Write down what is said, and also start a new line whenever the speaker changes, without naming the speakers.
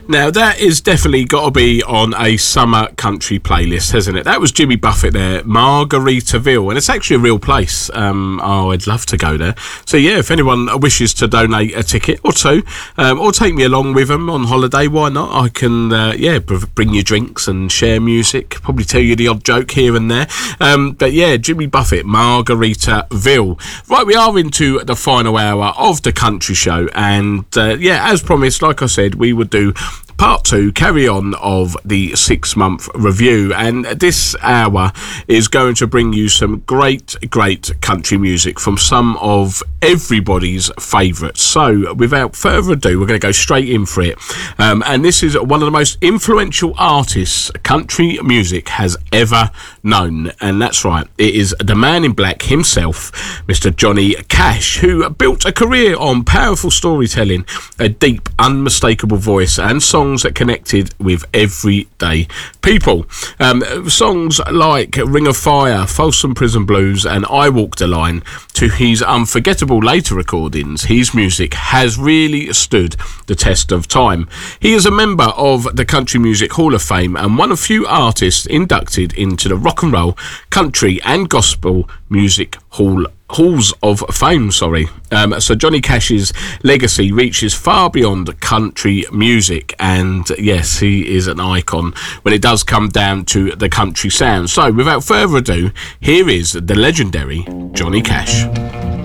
Now that is definitely got to be on a summer country playlist, hasn't it? That was Jimmy Buffett there, Margaritaville, and it's actually a real place. I'd love to go there. So yeah, if anyone wishes to donate a ticket or two, or take me along with them on holiday, why not? I can, bring you drinks and share music, probably tell you the odd joke here and there. But yeah, Jimmy Buffett, Margaritaville. Right, we are into the final hour of the country show, and as promised, like I said, we would do part 2, carry on of the 6-month review, and this hour is going to bring you some great country music from some of everybody's favourites. So without further ado, we're going to go straight in for it, and this is one of the most influential artists country music has ever known, and that's right, it is the man in black himself, Mr. Johnny Cash, who built a career on powerful storytelling, a deep, unmistakable voice, and songs that connected with everyday people. Songs like Ring of Fire, Folsom Prison Blues, and I Walk the Line, to his unforgettable later recordings, his music has really stood the test of time. He is a member of the Country Music Hall of Fame and one of few artists inducted into the Rock and Roll, Country and Gospel Music Halls of Fame. So Johnny Cash's legacy reaches far beyond country music, and yes, he is an icon when it does come down to the country sound. So without further ado, here is the legendary Johnny Cash.